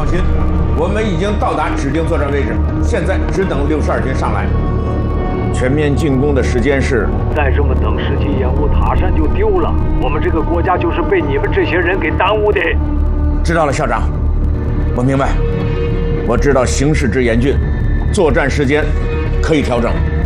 心，我们已经到达指定作战位置，现在只等62军上来。全面进攻的时间是…… 再这么等，时机延误，塔山就丢了。我们这个国家就是被你们这些人给耽误的。 知道了，校长，我明白。我知道形势之严峻，作战时间可以调整。